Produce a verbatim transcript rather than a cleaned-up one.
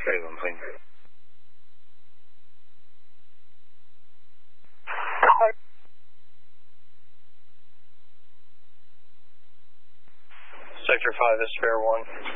Salem, please. Sector five, this is Fair one.